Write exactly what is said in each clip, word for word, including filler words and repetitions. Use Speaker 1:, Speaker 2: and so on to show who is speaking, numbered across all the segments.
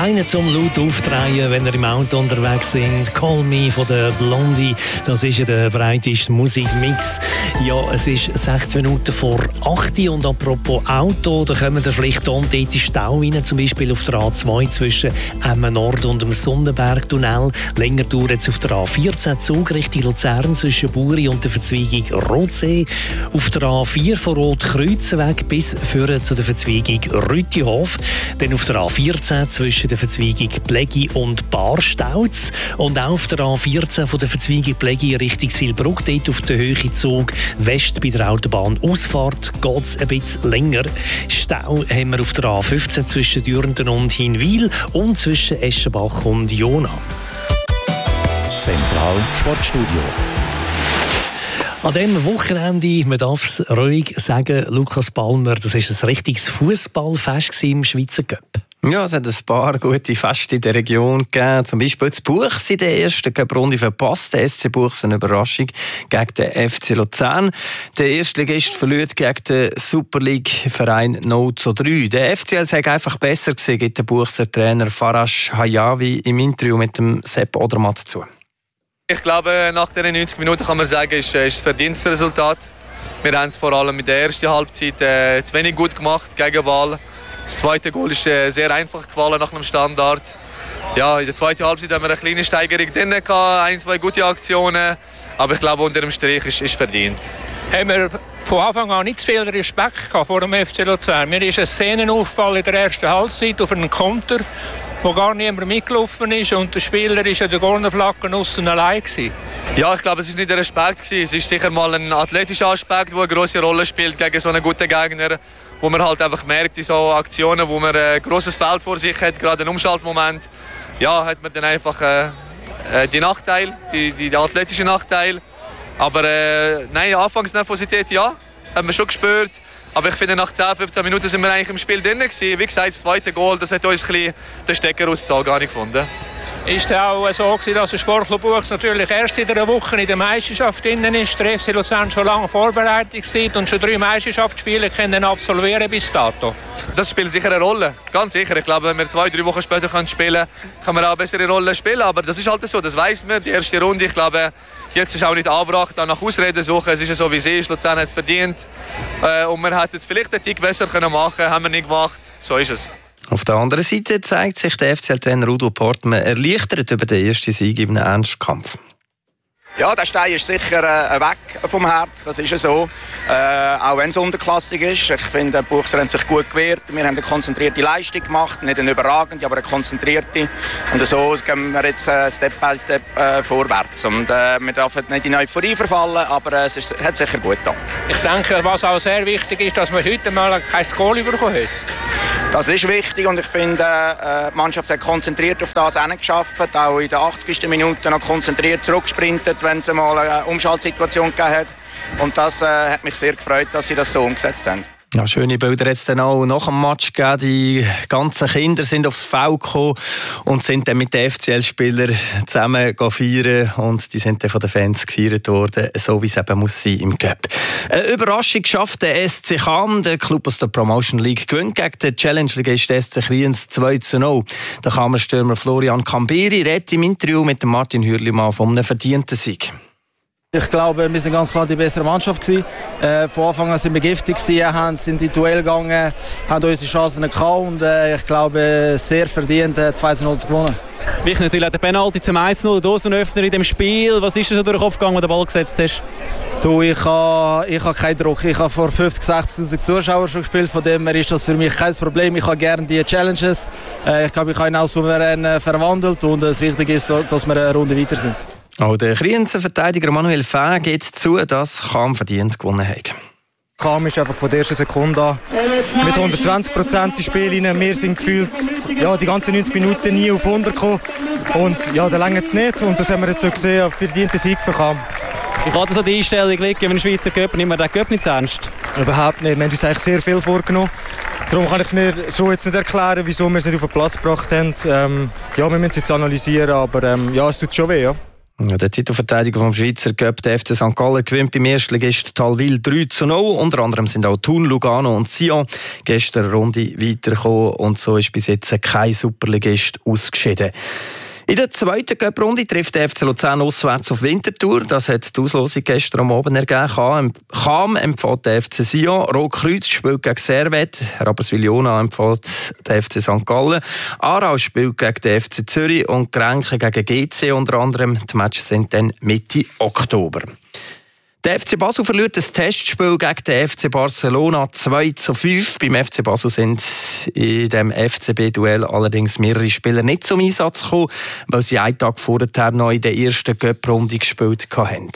Speaker 1: Einen zum laut aufdrehen, wenn ihr im Auto unterwegs sind. Call Me von der Blondie. Das ist ja der breiteste Musikmix. Ja, es ist sechzehn Minuten vor acht und apropos Auto, da kommen wir vielleicht dort in den Stau rein, zum Beispiel auf der A zwei zwischen Emmen Nord und dem Sonnenbergtunnel. Länger dauert es auf der A vierzehn Zug Richtung Luzern zwischen Buri und der Verzweigung Rotsee. Auf der A vier von Rotkreuzweg bis führen zu der Verzweigung Rütihof. Dann auf der A vierzehn zwischen der Verzweigung Plägi und Barstauz. Und auch auf der A vierzehn von der Verzweigung Plägi Richtung Silbruck, dort auf der Höhe Zug West bei der Autobahnausfahrt geht es ein bisschen länger. Stau haben wir auf der A fünfzehn zwischen Dürnten und Hinwil und zwischen Eschenbach und Jona.
Speaker 2: Zentral Sportstudio.
Speaker 1: An diesem Wochenende, man darf es ruhig sagen, Lukas Palmer, das war ein richtiges Fußballfest im Schweizer Cup.
Speaker 3: Ja, es hat ein paar gute Feste in der Region gegeben. Zum Beispiel das Buchs in der ersten Cup-Runde verpasst. Der S C Buchs eine Überraschung gegen den F C Luzern. Der Erstligist verliert gegen den Super League-Verein null zu drei. Der F C L sei einfach besser gewesen, gibt der Buchser Trainer Farash Hayavi im Interview mit dem Sepp Odermatt zu.
Speaker 4: Ich glaube, nach den neunzig Minuten kann man sagen, ist, ist ein verdientes Resultat. Wir haben es vor allem in der ersten Halbzeit äh, zu wenig gut gemacht, Gegenball. Das zweite Goal ist äh, sehr einfach gefallen nach einem Standard. Ja, in der zweiten Halbzeit haben wir eine kleine Steigerung drin gehabt, ein, zwei gute Aktionen. Aber ich glaube, unter dem Strich ist es verdient.
Speaker 5: Haben wir von Anfang an nicht zu viel Respekt gehabt vor dem F C Luzern. Mir ist ein Szenenauffall in der ersten Halbzeit auf einen Konter, wo gar niemand mitgelaufen ist und der Spieler ist an der Cornerflagge aussen allein gewesen.
Speaker 4: Ja, ich glaube, es ist nicht der Respekt gewesen. Es ist sicher mal ein athletischer Aspekt, der eine grosse Rolle spielt gegen so einen guten Gegner, wo man halt einfach merkt in so Aktionen, wo man ein grosses Feld vor sich hat, gerade einen Umschaltmoment, ja, hat man dann einfach äh, die Nachteil, die, die, die athletische Nachteil. Aber äh, nein, Anfangsnervosität, ja, haben wir schon gespürt. Aber ich finde, nach zehn, fünfzehn Minuten sind wir eigentlich im Spiel drin gewesen. Wie gesagt, das zweite Goal, das hat uns ein bisschen den Stecker ausgezogen, gar nicht gefunden.
Speaker 5: Ist es auch so gewesen, dass der Sportclub Buchs natürlich erst in einer Woche in der Meisterschaft drin ist? Der F C Luzern schon lange vorbereitet war und schon drei Meisterschaftsspiele können absolvieren bis dato.
Speaker 4: Das spielt sicher eine Rolle, ganz sicher. Ich glaube, wenn wir zwei, drei Wochen später können spielen können, kann man auch eine bessere Rolle spielen. Aber das ist halt so, das weiss man. Die erste Runde, ich glaube, jetzt ist auch nicht angebracht, da nach Ausreden suchen. Es ist ja so, wie es ist. Luzern hat es verdient. Äh, und wir hätten es vielleicht einen Tick besser machen können, haben wir nicht gemacht. So ist es.
Speaker 3: Auf der anderen Seite zeigt sich der F C L-Trainer Udo Portmann erleichtert über den ersten Sieg in einem Ernstkampf.
Speaker 6: Ja, der Stein ist sicher äh, weg vom Herz, das ist ja so. Äh, auch wenn es unterklassig ist. Ich finde, die Buchser haben sich gut gewehrt. Wir haben eine konzentrierte Leistung gemacht, nicht eine überragende, aber eine konzentrierte. Und so gehen wir jetzt äh, Step by Step äh, vorwärts. Und äh, wir dürfen nicht in Euphorie verfallen, aber äh, es ist, hat sicher gut getan.
Speaker 5: Ich denke, was auch sehr wichtig ist, dass wir heute mal kein Goal bekommen haben.
Speaker 6: Das ist wichtig und ich finde, äh, die Mannschaft hat konzentriert auf das hingearbeitet, auch in der achtzigsten Minute noch konzentriert zurückgesprintet, wenn es mal eine Umschaltsituation gegeben hat. Und das äh, hat mich sehr gefreut, dass sie das so umgesetzt haben.
Speaker 3: Ja, schöne Bilder jetzt dann auch nach dem Match gegeben. Die ganzen Kinder sind aufs Feld gekommen und sind dann mit den F C L-Spielern zusammen feiern. Und die sind dann von den Fans gefeiert worden, so wie es eben muss sein im Cup. Eine Überraschung schafft der S C Cham. Der Club aus der Promotion League gewinnt gegen den Challenge-Ligist S C Kriens zwei zu null. Der Kamerstürmer Florian Kamberi redet im Interview mit Martin Hürlimann von einem verdienten Sieg.
Speaker 7: Ich glaube, wir sind ganz klar die bessere Mannschaft gewesen. Äh, von Anfang an sind wir giftig gewesen, haben, sind in die Duell gegangen, haben unsere Chancen gehabt und äh, ich glaube, sehr verdient äh, zwei zu null zu gewonnen.
Speaker 8: Wichtig natürlich der Penalty zum eins zu null, der Dosenöffner in dem Spiel. Was ist dir so durch den Kopf gegangen, als du den Ball gesetzt hast?
Speaker 7: Du, ich habe ich ha keinen Druck. Ich habe vor fünfzig, sechzigtausend Zuschauern schon gespielt, von dem her ist das für mich kein Problem. Ich habe gerne die Challenges. Äh, ich glaube, ich habe ihn auch souverän äh, verwandelt und das Wichtige ist, dass wir eine Runde weiter sind.
Speaker 3: Auch der Krienser Verteidiger Manuel Fäh geht zu, dass Cham verdient gewonnen hat.
Speaker 9: Cham ist einfach von der ersten Sekunde an mit hundertzwanzig Prozent ins Spiel rein. Wir sind gefühlt ja, die ganzen neunzig Minuten nie auf hundert gekommen. Und ja, da reicht es nicht. Und das haben wir jetzt so gesehen, ein verdienter Sieg für Cham.
Speaker 8: Wie kann das an die Einstellung liegen, wenn ein Schweizer Cup nimmt man den Cup nicht ernst?
Speaker 9: Überhaupt nicht. Wir haben uns eigentlich sehr viel vorgenommen. Darum kann ich es mir so jetzt nicht erklären, wieso wir es nicht auf den Platz gebracht haben. Ähm, ja, wir müssen es jetzt analysieren, aber ähm, ja, es tut schon weh. Ja.
Speaker 3: Ja, der Titelverteidiger vom Schweizer Cup, der F C Sankt Gallen, gewinnt beim Erstligist Talwil drei zu null. Unter anderem sind auch Thun, Lugano und Sion gestern eine Runde weitergekommen und so ist bis jetzt kein Superligist ausgeschieden. In der zweiten Cup-Runde trifft der F C Luzern auswärts auf Winterthur. Das hat die Auslosung gestern am Abend ergeben. Cham empfiehlt der F C Sion, Rotkreuz spielt gegen Servet, Rapperswil-Jona empfiehlt der F C Sankt Gallen, Aarau spielt gegen den F C Zürich und Grenchen gegen G C unter anderem. Die Matches sind dann Mitte Oktober. Der F C Basel verliert das Testspiel gegen den F C Barcelona zwei zu fünf. Beim F C Basel sind in dem F C B-Duell allerdings mehrere Spieler nicht zum Einsatz gekommen, weil sie einen Tag vorher noch in der ersten Cup-Runde gespielt haben.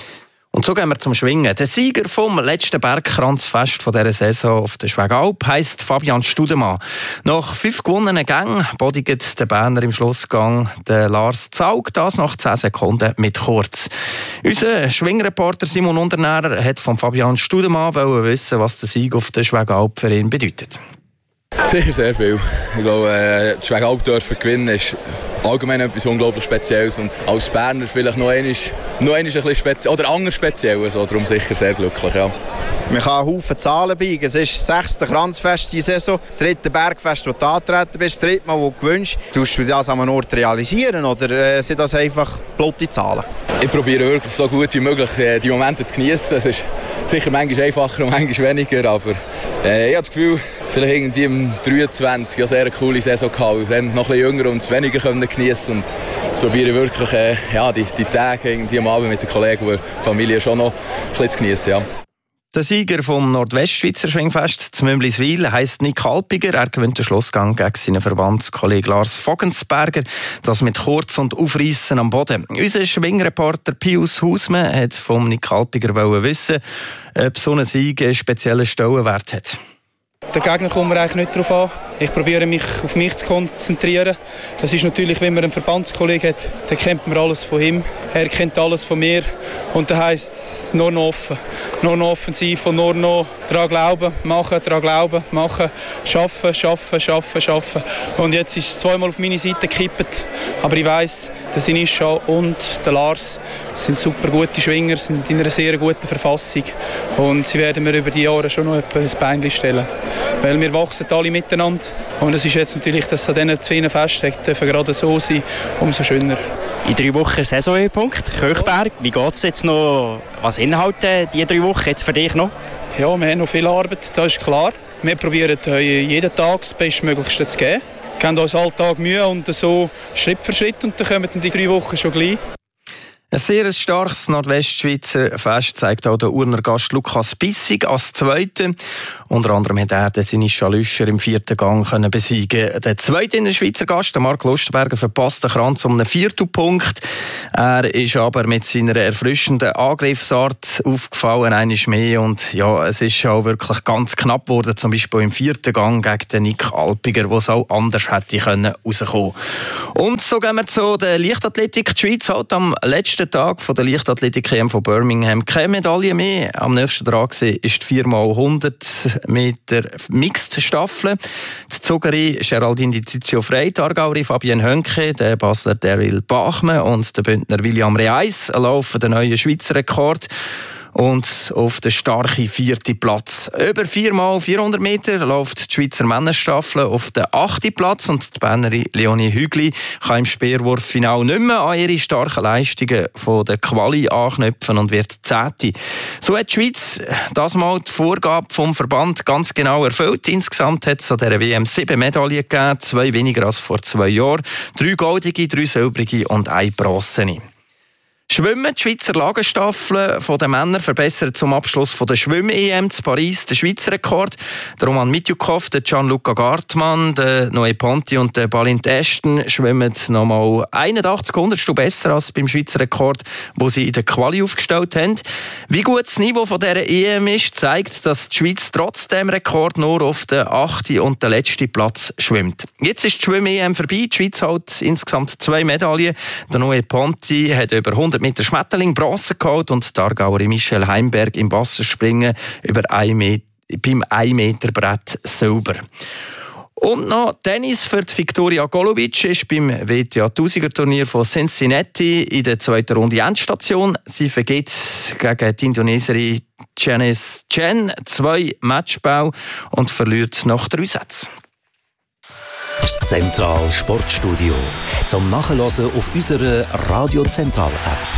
Speaker 3: Und so gehen wir zum Schwingen. Der Sieger vom letzten Bergkranzfest von dieser Saison auf der Schwegalp heisst Fabian Studemann. Nach fünf gewonnenen Gängen bodigt der Berner im Schlussgang der Lars Zaug, das nach zehn Sekunden mit kurz. Unser Schwingreporter Simon Unternährer hat von Fabian Studemann wissen, was der Sieg auf der Schwegalp für ihn bedeutet.
Speaker 2: Sicher sehr viel. Ich glaube, die Schwegalp dürfen gewinnen ist allgemein etwas unglaublich Spezielles und als Berner vielleicht noch einmal, noch einmal ein bisschen speziell oder anders speziell, also darum sicher sehr glücklich, ja.
Speaker 10: Man kann Haufen Zahlen biegen. Es ist das sechste Kranzfest diese Saison, das dritte Bergfest, wo du angetreten bist, das dritte Mal, wo du gewünscht. Tust du das an einem Ort realisieren oder äh, sind das einfach blotte Zahlen?
Speaker 2: Ich probiere wirklich so gut wie möglich die Momente zu genießen. Es ist sicher manchmal einfacher und manchmal weniger, aber äh, ich habe das Gefühl, vielleicht irgendwie im dreiundzwanzig ja sehr eine coole Saison gehabt. Dann noch ein bisschen jünger und es weniger können genießen. Und jetzt probiere ich wirklich äh, ja, die, die Tage irgendwie am Abend mit den Kollegen und der Familie schon noch ein bisschen zu genießen. Ja.
Speaker 3: Der Sieger vom Nordwestschweizer Schwingfest zu Mümbliswil heisst Nick Halpiger. Er gewinnt den Schlussgang gegen seinen Verbandskollegen Lars Vogensberger. Das mit Kurz und Aufreissen am Boden. Unser Schwingreporter Pius Hausmann hat vom Nick Halpiger wissen, ob so ein Sieg einen speziellen Stellenwert hat.
Speaker 11: Der Gegner kommt mir eigentlich nicht darauf an. Ich probiere mich auf mich zu konzentrieren. Das ist natürlich, wenn man einen Verbandskollegen hat, dann kennt man alles von ihm. Er kennt alles von mir. Und das heisst, nur noch offen. Nur noch offensiv und nur noch daran glauben, machen, daran glauben, machen, schaffen, schaffen, schaffen, schaffen. Und jetzt ist es zweimal auf meine Seite gekippt. Aber ich weiss, der Sinischa und der Lars sind super gute Schwinger, sind in einer sehr guten Verfassung. Und sie werden mir über die Jahre schon noch ein Beinchen stellen. Weil wir wachsen alle miteinander. Und es ist jetzt natürlich, dass es an diesen zwei Festen gerade so sein, umso schöner.
Speaker 12: In drei Wochen Saisonhöhepunkt, Köchberg. Wie geht es jetzt noch? Was inhalten die drei Wochen jetzt für dich noch?
Speaker 11: Ja, wir haben noch viel Arbeit, das ist klar. Wir probieren jeden Tag das Bestmöglichste zu geben. Wir geben uns Alltag Mühe und so Schritt für Schritt und dann kommen die drei Wochen schon gleich.
Speaker 3: Ein sehr starkes Nordwestschweizer Fest zeigt auch der Urner Gast Lukas Bissig als Zweiter. Unter anderem hat er den Sinischa Lüscher im vierten Gang können besiegen. Der zweite in der Schweizer Gast, der Marc Lustenberger, verpasst den Kranz um einen Viertelpunkt. Er ist aber mit seiner erfrischenden Angriffsart aufgefallen, einmal mehr. Und ja, es ist auch wirklich ganz knapp geworden, zum Beispiel im vierten Gang gegen den Nick Alpiger, wo es auch anders hätte können rauskommen. Und so gehen wir zu der Leichtathletik. Die Schweiz hat am letzten Tag von der Leichtathletik-E M von Birmingham keine Medaille mehr. Am nächsten Tag ist die vier mal hundert Meter Mixed-Staffel. Die Zugerin Geraldine Di Zizio Frey, die Aargauerin Fabienne Hönke, der Basler Daryl Bachmann und der Bündner William Reis laufen den neuen Schweizer Rekord. Und auf den starken vierten Platz. Über vier mal vierhundert Meter läuft die Schweizer Männerstaffel auf den achten Platz und die Bernerin Leonie Hügli kann im Speerwurffinale nicht mehr an ihre starken Leistungen von der Quali anknüpfen und wird Zehnte. So hat die Schweiz das Mal die Vorgabe vom Verband ganz genau erfüllt. Insgesamt hat es an dieser W M sieben Medaillen gegeben, zwei weniger als vor zwei Jahren, drei goldige, drei silbrige und eine bronzene. Schwimmen, die Schweizer Lagenstaffel der Männer verbessert zum Abschluss von der Schwimm-E M zu Paris den Schweizer Rekord. Der Roman Mitjukov, der Gianluca Gartmann, der Noé Ponti und der Balint Ashton schwimmen nochmal einundachtzig Hundertstel besser als beim Schweizer Rekord, wo sie in der Quali aufgestellt haben. Wie gut das Niveau von dieser E M ist, zeigt, dass die Schweiz trotz dem Rekord nur auf den achten und den letzten Platz schwimmt. Jetzt ist die Schwimm-E M vorbei. Die Schweiz hat insgesamt zwei Medaillen. Der Noé Ponti hat über hundert Meter Schmetterling Bronze geholt und die Aargauerin Michelle Heimberg im Wasserspringen über ein Meter, beim ein Meter Brett Silber. Und noch Tennis für die Viktoria Golubic ist beim W T A tausender Turnier von Cincinnati in der zweiten Runde Endstation. Sie vergibt gegen die Indonesierin Janice Chen zwei Matchball und verliert nach drei Sätzen.
Speaker 13: Das Zentral Sportstudio zum Nachhören auf unserer Radio Zentral App.